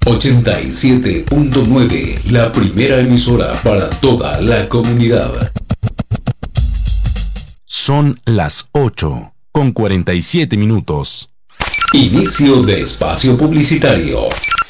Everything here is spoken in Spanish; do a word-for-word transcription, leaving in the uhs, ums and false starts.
ochenta y siete punto nueve, la primera emisora para toda la comunidad. Son las ocho con cuarenta y siete minutos. Inicio de espacio publicitario.